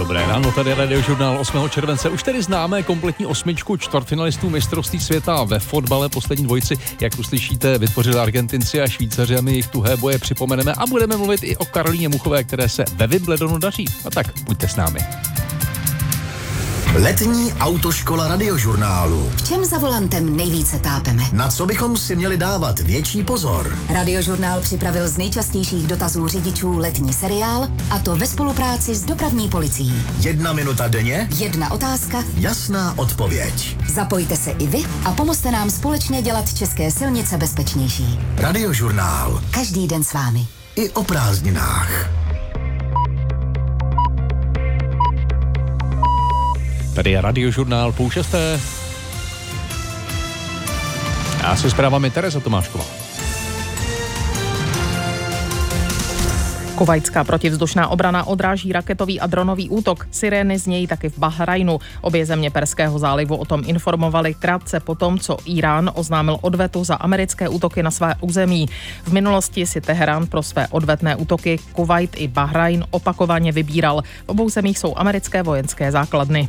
Dobré ráno, tady Radiožurnál 8. července. Už tedy známe kompletní osmičku čtvrtfinalistů mistrovství světa ve fotbale. Poslední dvojici, jak uslyšíte, vytvořili Argentinci a Švýcaři a my jejich tuhé boje připomeneme a budeme mluvit i o Karolíně Muchové, které se ve Wimbledonu daří. A tak buďte s námi. Letní autoškola Radiožurnálu. V čem za volantem nejvíce tápeme? Na co bychom si měli dávat větší pozor? Radiožurnál připravil z nejčastějších dotazů řidičů letní seriál, a to ve spolupráci s dopravní policií. 1 minuta denně, 1 otázka, jasná odpověď. Zapojte se i vy a pomozte nám společně dělat české silnice bezpečnější. Radiožurnál. Každý den s vámi. I o prázdninách. Tady je Radiožurnál 5:30. A se zprávami Tereza Tomášková. Kuvajtská protivzdušná obrana odráží raketový a dronový útok. Sirény znějí taky v Bahrajnu. Obě země Perského zálivu o tom informovali krátce potom, co Irán oznámil odvetu za americké útoky na své území. V minulosti si Teherán pro své odvetné útoky Kuvajt i Bahrajn opakovaně vybíral. V obou zemích jsou americké vojenské základny.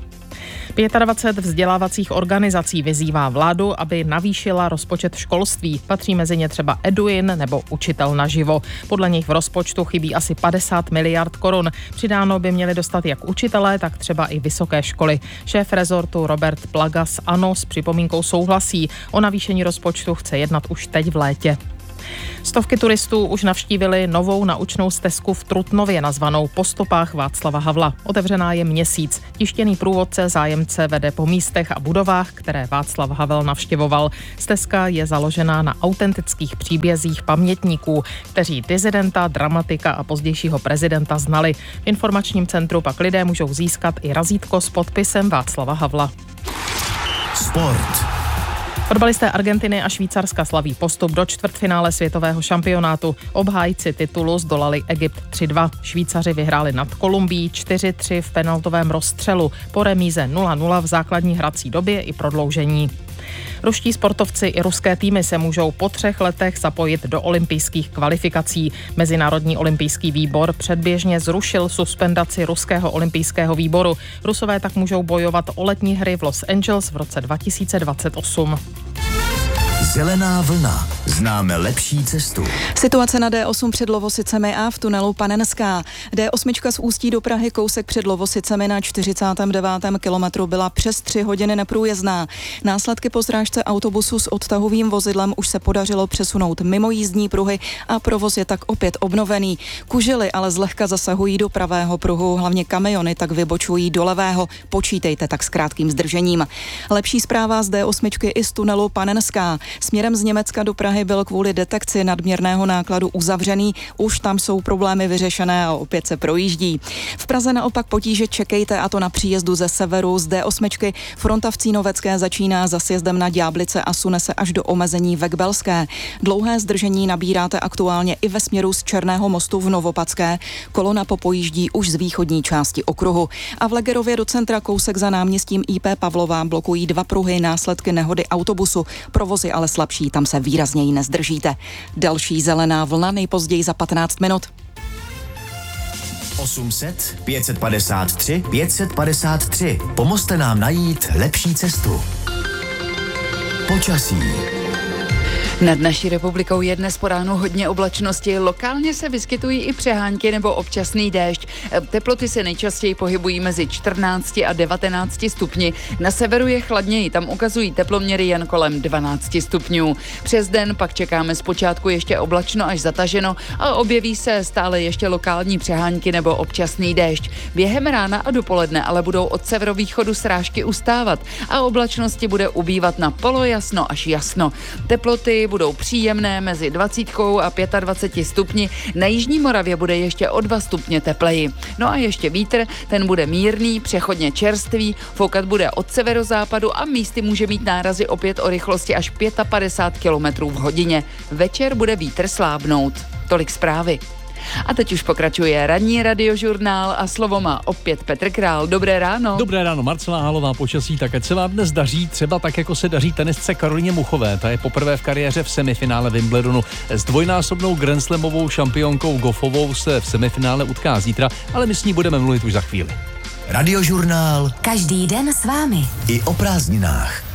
25 vzdělávacích organizací vyzývá vládu, aby navýšila rozpočet školství. Patří mezi ně třeba Eduin nebo Učitel naživo. Podle nich v rozpočtu chybí asi 50 miliard korun. Přidáno by měli dostat jak učitelé, tak třeba i vysoké školy. Šéf rezortu Robert Plaga z ANO s připomínkou souhlasí. O navýšení rozpočtu chce jednat už teď v létě. Stovky turistů už navštívili novou naučnou stezku v Trutnově nazvanou Po stopách Václava Havla. Otevřená je měsíc. Tištěný průvodce zájemce vede po místech a budovách, které Václav Havel navštěvoval. Stezka je založená na autentických příbězích pamětníků, kteří disidenta, dramatika a pozdějšího prezidenta znali. V informačním centru pak lidé můžou získat i razítko s podpisem Václava Havla. Sport. Fotbalisté Argentiny a Švýcarska slaví postup do čtvrtfinále světového šampionátu. Obhájci titulu zdolali Egypt 3-2. Švýcaři vyhráli nad Kolumbií 4-3 v penaltovém rozstřelu. Po remíze 0-0 v základní hrací době i prodloužení. Ruští sportovci i ruské týmy se můžou po 3 letech zapojit do olympijských kvalifikací. Mezinárodní olympijský výbor předběžně zrušil suspendaci ruského olympijského výboru. Rusové tak můžou bojovat o letní hry v Los Angeles v roce 2028. Zelená vlna. Známe lepší cestu. Situace na D8 před Lovosicemi a v tunelu Panenská. D8 z Ústí do Prahy kousek před Lovosicemi na 49. kilometru byla přes 3 hodiny neprůjezdná. Následky po srážce autobusu s odtahovým vozidlem už se podařilo přesunout mimo jízdní pruhy a provoz je tak opět obnovený. Kužely ale zlehka zasahují do pravého pruhu, hlavně kamiony tak vybočují do levého. Počítejte tak s krátkým zdržením. Lepší zpráva z D8 i z tunelu Panenská. Směrem z Německa do Prahy byl kvůli detekci nadměrného nákladu uzavřený, už tam jsou problémy vyřešené a opět se projíždí. V Praze naopak potíže čekejte, a to na příjezdu ze severu z D8. Fronta v Cínovecké začíná za sjezdem na Ďáblice a sune se až do omezení ve Kbelské. Dlouhé zdržení nabíráte aktuálně i ve směru z Černého mostu v Novopadské. Kolona popojíždí už z východní části okruhu. A v Legerově do centra kousek za náměstím IP Pavlova blokují 2 pruhy, následky nehody autobusu. Provozy ale slabší, tam se výrazněji nezdržíte. Další zelená vlna nejpozději za 15 minut. 800 553 553. Pomozte nám najít lepší cestu. Počasí. Nad naší republikou je dnes po ránu hodně oblačnosti, lokálně se vyskytují i přehánky nebo občasný déšť. Teploty se nejčastěji pohybují mezi 14 a 19 stupni. Na severu je chladněji, tam ukazují teploměry jen kolem 12 stupňů. Přes den pak čekáme zpočátku ještě oblačno až zataženo a objeví se stále ještě lokální přehánky nebo občasný déšť. Během rána a dopoledne ale budou od severovýchodu srážky ustávat a oblačnosti bude ubývat na polojasno až jasno. Teploty budou příjemné mezi 20 a 25 stupni. Na jižní Moravě bude ještě o 2 stupně tepleji. No a ještě vítr, ten bude mírný, přechodně čerstvý, foukat bude od severozápadu a místy může mít nárazy opět o rychlosti až 55 km v hodině. Večer bude vítr slábnout. Tolik zprávy. A teď už pokračuje ranní Radiožurnál a slovo má opět Petr Král. Dobré ráno. Dobré ráno, Marcela Hálová, počasí, tak ať se vám dnes daří, třeba tak, jako se daří tenisce Karolíně Muchové. Ta je poprvé v kariéře v semifinále Wimbledonu. S dvojnásobnou grandslamovou šampionkou Goffovou se v semifinále utká zítra, ale my s ní budeme mluvit už za chvíli. Radiožurnál Každý den s vámi. i o prázdninách.